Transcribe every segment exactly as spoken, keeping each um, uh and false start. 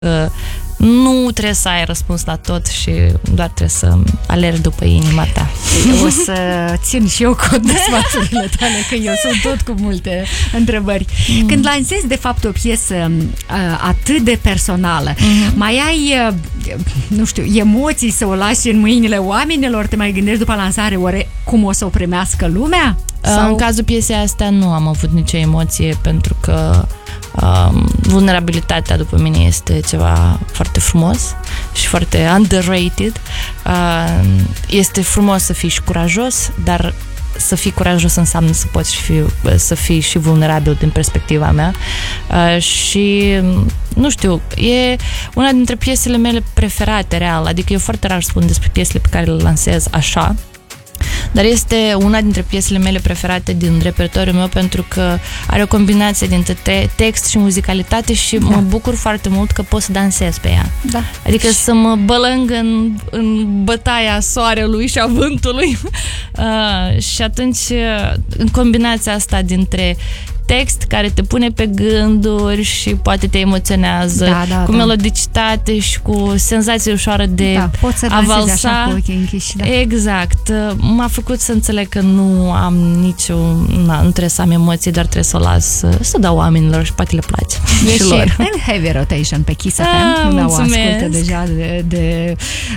nu trebuie să ai răspuns la tot și doar trebuie să alergi după inima ta. O să țin și eu cont de sfaturile tale, că eu sunt tot cu multe întrebări. Mm. Când lansezi, de fapt, o piesă uh, atât de personală, mm-hmm. mai ai, uh, nu știu, emoții să o lași în mâinile oamenilor? Te mai gândești după lansare, oare cum o să o primească lumea? Sau? În cazul piesei astea nu am avut nicio emoție, pentru că um, vulnerabilitatea, după mine, este ceva foarte frumos și foarte underrated. Uh, este frumos să fii și curajos, dar să fii curajos înseamnă să poți fi, să fii și vulnerabil din perspectiva mea. Uh, și nu știu, e una dintre piesele mele preferate, real. Adică eu foarte rar spun despre piesele pe care le lansez așa, dar este una dintre piesele mele preferate din repertoriul meu, pentru că are o combinație dintre text și muzicalitate și da. mă bucur foarte mult că pot să dansez pe ea. Da. Adică și să mă bălâng în, în bătaia soarelui și a vântului. uh, și atunci, în combinația asta dintre text care te pune pe gânduri și poate te emoționează, da, da, cu da. melodicitate și cu senzație ușoară de da, poți să a valsa. Așa cu ochii închiși, da. Exact. M-a făcut să înțeleg că nu am nicio... Na, nu trebuie să am emoții, doar trebuie să o las să dau oamenilor și poate le place. Deci lor. În Heavy Rotation pe Kiss F M. Ah, o ascultă deja de, de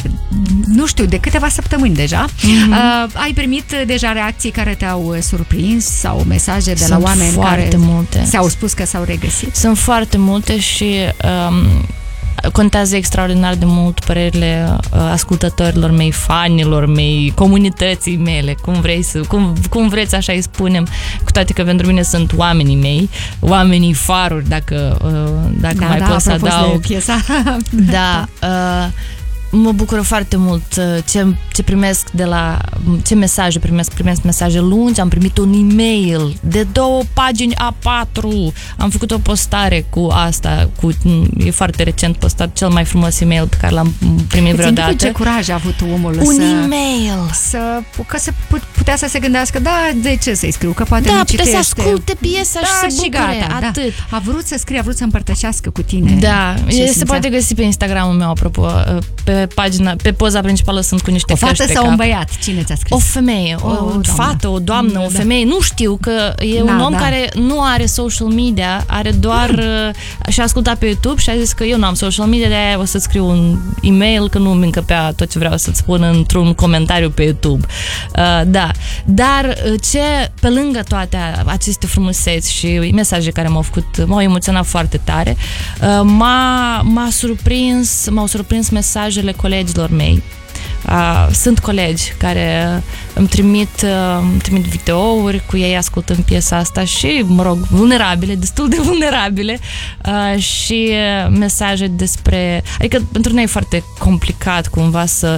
nu știu, de câteva săptămâni deja. Mm-hmm. Uh, ai primit deja reacții care te-au surprins sau mesaje de Sunt la oameni care multe. S-au spus că s-au regăsit? Sunt foarte multe și um, contează extraordinar de mult părerile uh, ascultătorilor mei, fanilor mei, comunității mele, cum vrei să, cum, cum vreți așa îi spunem, cu toate că pentru mine sunt oamenii mei, oamenii faruri, dacă, uh, dacă da, mai da, pot să adaug. Piesa. Da, uh, mă bucură foarte mult ce, ce primesc de la, ce mesaje primesc, primesc mesaje lungi, am primit un e-mail de două pagini A patru, am făcut o postare cu asta, cu, e foarte recent postat, cel mai frumos e-mail pe care l-am primit vreodată. Ce curaj a avut omul un să, e-mail să, că se putea să se gândească, da, de ce să-i scriu, că poate da, nu putea citește. să asculte piesa da, și să bucure, gata, atât. Da. A vrut să scrie, a vrut să împărtășească cu tine. Da, se poate găsi pe Instagramul meu, apropo, pe pagina, pe poza principală sunt cu niște o fată căști sau cap. un băiat? Cine ți-a scris? O femeie, o, o fată, o doamnă, da. o femeie, nu știu, că e da, un om da. care nu are social media, are doar mm. și-a ascultat pe YouTube și a zis că eu nu am social media, de-aia o să-ți scriu un e-mail, că nu-mi încăpea tot ce vreau să-ți spun într-un comentariu pe YouTube. Uh, da, dar ce, pe lângă toate aceste frumuseți și mesaje care m-au făcut, m-au emoționat foarte tare, uh, m-a, m-a surprins, m-au surprins mesajele colegilor mei. Uh, sunt colegi care îmi trimit, uh, îmi trimit videouri cu ei ascultând piesa asta și, mă rog, vulnerabile, destul de vulnerabile uh, și mesaje despre... Adică pentru noi e foarte complicat cumva să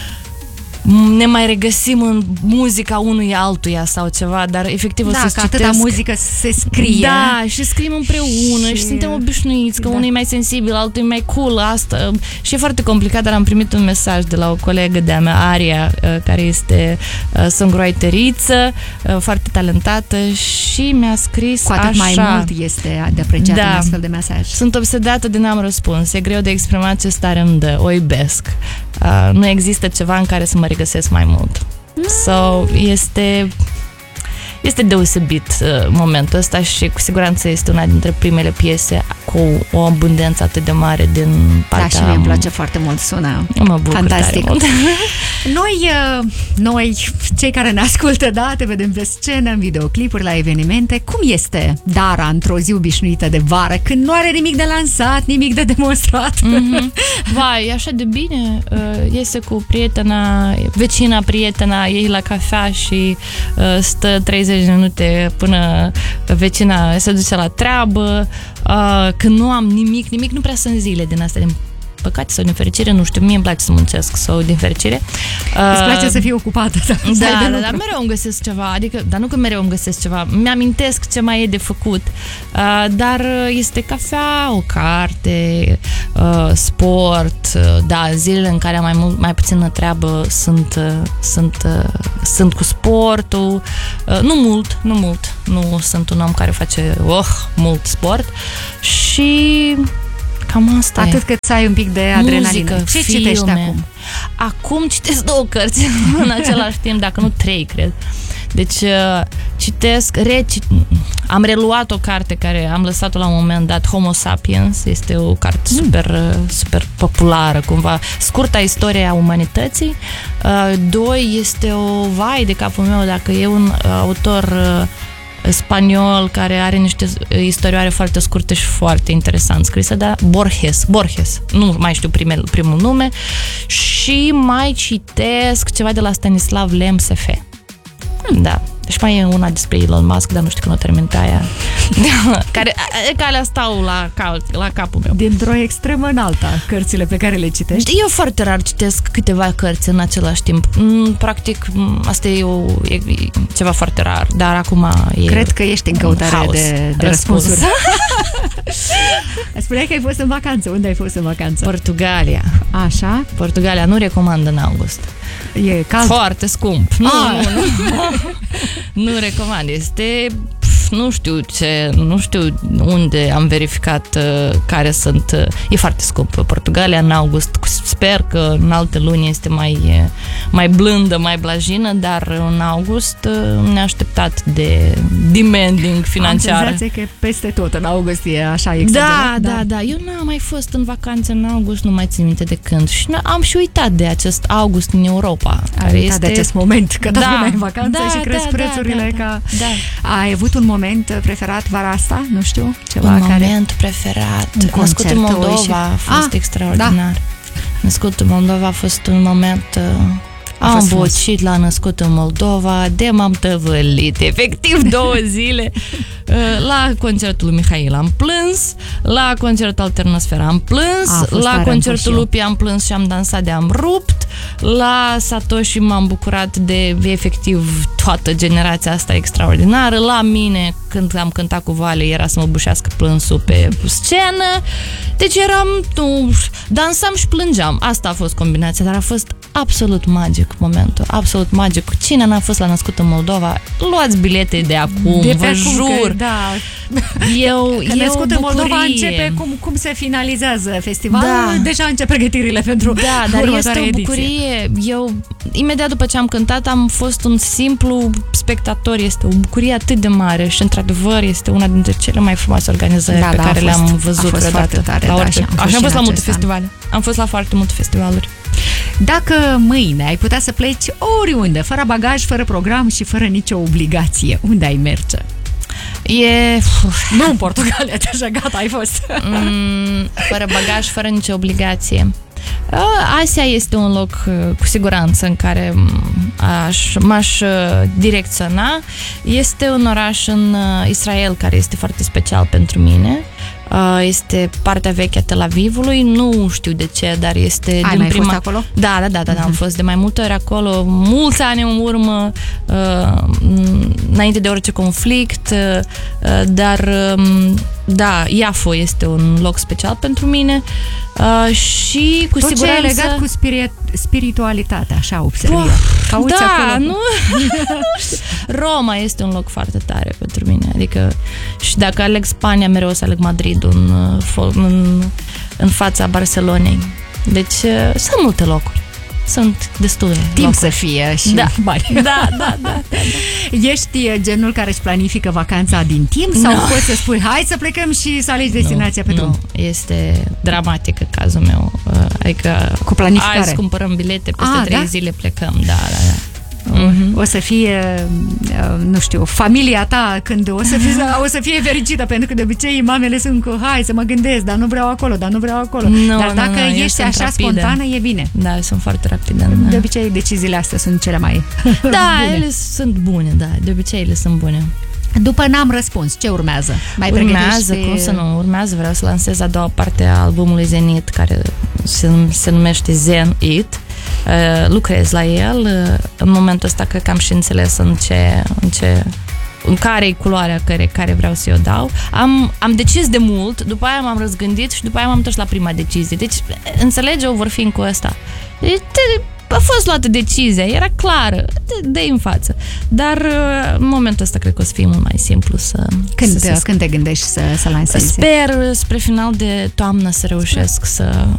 ne mai regăsim în muzica unui altuia sau ceva, dar efectiv da, o să-ți că citesc... atâta muzică se scrie. Da, și scriem împreună și, și suntem obișnuiți, că da. unul e mai sensibil, altul e mai cool, asta. Și e foarte complicat, dar am primit un mesaj de la o colegă de-a mea, Aria, care este songwriteriță, foarte talentată și mi-a scris cu atât așa. mai mult este de apreciat da. un astfel de mesaj. Sunt obsedată de n-am răspuns, e greu de exprimat ce stare îmi dă, o iubesc. Uh, nu există ceva în care să mă regăsesc mai mult. Mm. So, este este deosebit uh, momentul ăsta și cu siguranță este una dintre primele piese cu o abundență atât de mare din partea... Da, și mie îmi place foarte mult, sună mă bucur fantastic. Tare mult. Noi, noi, cei care ne ascultă, da, te vedem pe scenă, în videoclipuri, la evenimente. Cum este Dara într-o zi obișnuită de vară, când nu are nimic de lansat, nimic de demonstrat? Mm-hmm. Vai, e așa de bine. Iese cu prietena, vecina prietena ei la cafea și stă treizeci de minute până vecina se duce la treabă. Când nu am nimic, nimic nu prea sunt zile din astea, din păcate sau din fericire, nu știu, mie îmi place să muncesc sau din fericire. Îți place uh, să fii ocupată. Da, da, da, dar mereu îmi găsesc ceva, adică, dar nu că mereu îmi găsesc ceva, mi-amintesc ce mai e de făcut, uh, dar este cafea, o carte, uh, sport, uh, da, zilele în care am mai, mult, mai puțină treabă sunt, uh, sunt, uh, sunt cu sportul, uh, nu mult, nu mult, nu sunt un om care face, oh, mult sport și... cam asta Atât e. cât să ai un pic de adrenalină. Muzică, Ce filme. citești acum? Acum citesc două cărți în același timp, dacă nu trei, cred. Deci citesc, reci... am reluat o carte care am lăsat-o la un moment dat, Homo Sapiens, este o carte super, super populară, cumva, scurta istorie a umanității. Doi, este o vai de capul meu, dacă e un autor spaniol care are niște istorioare foarte scurte și foarte interesant scrise, dar Borges, Borges, nu mai știu primul, primul nume, și mai citesc ceva de la Stanislav Lem S F. Da. Și mai e una despre Elon Musk, dar nu știu când o termin pe aia. care, care alea stau la, la capul meu. Dintr-o extremă în alta, cărțile pe care le citești? Eu foarte rar citesc câteva cărți în același timp. Practic, asta e, o, e ceva foarte rar, dar acum e... Cred că ești în căutare haos. de, de Răspuns. răspunsuri. Spuneai că ai fost în vacanță. Unde ai fost în vacanță? Portugalia. Așa? Portugalia nu recomand în august. E cald? Foarte scump. Nu, Ah. nu, nu. Nu recomand. Este... nu știu ce, nu știu unde am verificat uh, care sunt, uh, e foarte scump Portugalia în august, sper că în alte luni este mai, mai blândă, mai blajină, dar în august uh, ne-așteptat de demanding financiar. Am senzație că peste tot în august e așa Da, exagerat. da, da, eu n-am mai fost în vacanțe în august, nu mai țin minte de când și am și uitat de acest august în Europa. Ai care uitat este... de acest moment, că toată Da, lumea e în vacanță da, și cresc da, prețurile da, da, ca... da. Ai avut un moment preferat vara asta? Nu știu, ceva Un care... moment preferat. Un Născut concert, în o Moldova ieșire. a fost Ah, extraordinar. da. Născut în Moldova a fost un moment... Uh, A am fost frumos. bocit la Născut în Moldova, de m-am tăvălit, efectiv două zile. Uh, La concertul lui Mihail am plâns, la concertul Alternosfera am plâns, A, a fost la tare, am concertul fost și eu. Lupi am plâns și am dansat de am rupt, la Satoshi m-am bucurat de efectiv toată generația asta extraordinară, la mine când am cântat cu Vale era să mă bușească plânsul pe scenă, deci eram, nu, dansam și plângeam, asta a fost combinația, dar a fost absolut magic momentul, absolut magic. Cine n-a fost la Născut în Moldova, luați bilete de acum, De vă pe acum, jur. Că, da, Eu, că e Născut o în Moldova bucurie. începe cum, cum se finalizează festivalul, Da. deja încep pregătirile pentru Da, dar este următoarea o ediție. bucurie. Eu, imediat după ce am cântat, am fost un simplu spectator. Este o bucurie atât de mare și, într-adevăr, este una dintre cele mai frumoase organizări Da, pe da, care a fost- le-am a văzut fost vreodată. foarte tare, la da, orice. și am fost Așa și am fost în la multe acest an. festivale. Am fost la foarte multe festivaluri. Dacă mâine ai putea să pleci oriunde, fără bagaj, fără program și fără nicio obligație, unde ai merge? E... Nu în Portugalia, deja gata, ai fost. Mm, fără bagaj, fără nicio obligație. Asia este un loc cu siguranță în care aș, m-aș direcționa. Este un oraș în Israel care este foarte special pentru mine. Este partea veche a Tel Avivului, nu știu de ce, dar este Ai din mai prima... fost acolo? Da, da, da, da, da, am fost de mai multe ori acolo, mulți ani în urmă, înainte de orice conflict, dar da, Iafo este un loc special pentru mine și cu Tot siguranță... ce e legat cu spirit, spiritualitatea, așa observ eu. Cauți Da, acolo. nu? Roma este un loc foarte tare pentru mine, adică și dacă aleg Spania, mereu o să aleg Madridul în, în, în fața Barcelonei. Deci sunt multe locuri. Sunt destule Timp locuri. să fie și Da. bani. Da, da, da, da. Ești genul care își planifică vacanța din timp sau Nu. poți să spui hai să plecăm și să alegi destinația pe drum? Nu, este dramatic cazul meu. Adică Cu planificare. azi cumpărăm bilete, peste Ah, trei da? zile plecăm. Da, da, da. Mm-hmm. O să fie, nu știu, familia ta când o să fie, o să fie fericită, pentru că de obicei mamele sunt cu hai să mă gândesc, dar nu vreau acolo, dar nu vreau acolo. Nu, dar nu, dacă nu, eu ești sunt așa rapidă. spontană, e bine. Da, sunt foarte rapidă. De Da, obicei deciziile astea sunt cele mai da bune. ele sunt bune, da, de obicei ele sunt bune. După n-am răspuns, ce urmează? Mai Urmează, pregătești cum să nu, urmează, vreau să lansez a doua parte a albumului Zenit, care se, se numește Zen It. Uh, lucrez la el, uh, în momentul ăsta cred că am și înțeles în ce, în ce în care e culoarea care, care vreau să o dau. Am, am decis de mult, după aia m-am răzgândit și după aia m-am întors la prima decizie. Deci, înțelege, o vor fi cu ăsta. Deci, a fost luată decizia, era clară, dă în față. Dar în momentul ăsta cred că o să fie mult mai simplu să... Când, să când te gândești să, să lansezi? Sper spre final de toamnă să reușesc să,